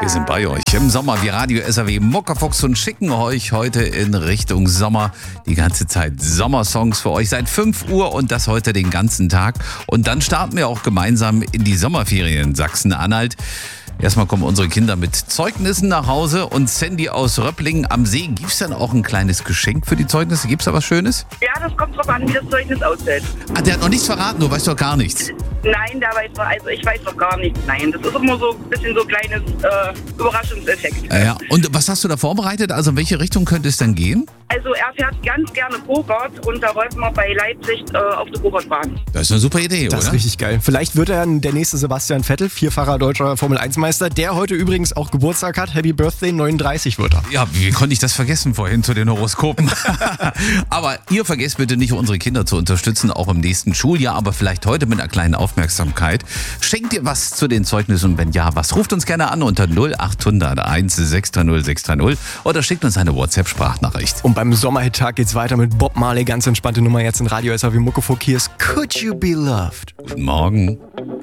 Wir sind bei euch im Sommer wie Radio SAW Muckefuchs und schicken euch heute in Richtung Sommer die ganze Zeit Sommersongs für euch seit 5 Uhr und das heute den ganzen Tag. Und dann starten wir auch gemeinsam in die Sommerferien in Sachsen-Anhalt. Erstmal kommen unsere Kinder mit Zeugnissen nach Hause und Sandy aus Röpplingen am See. Gibt es dann auch ein kleines Geschenk für die Zeugnisse? Gibt es da was Schönes? Ja, das kommt drauf an, wie das Zeugnis aussieht. Ah, der hat noch nichts verraten, du weißt doch gar nichts. Nein, ich weiß noch gar nichts. Nein, das ist immer so ein bisschen so ein kleines Überraschungseffekt. Ja, und was hast du da vorbereitet? Also in welche Richtung könnte es dann gehen? Also er fährt ganz gerne Go-Kart und da wollten wir bei Leipzig auf der Go-Kart-Bahn. Das ist eine super Idee, Das oder? ist richtig geil. Vielleicht wird er der nächste Sebastian Vettel, vierfacher deutscher Formel-1-Meister, der heute übrigens auch Geburtstag hat. Happy Birthday, 39 wird er. Ja, wie konnte ich das vergessen vorhin zu den Horoskopen? Aber ihr vergesst bitte nicht, unsere Kinder zu unterstützen, auch im nächsten Schuljahr, aber vielleicht heute mit einer kleinen Aufmerksamkeit. Schenkt ihr was zu den Zeugnissen und wenn ja, was? Ruft uns gerne an unter 0800 1 630 oder schickt uns eine WhatsApp-Sprachnachricht. Und beim Sommerhit-Tag geht's weiter mit Bob Marley. Ganz entspannte Nummer jetzt in Radio SAW Muckefuck. Hier ist Could You Be Loved? Guten Morgen.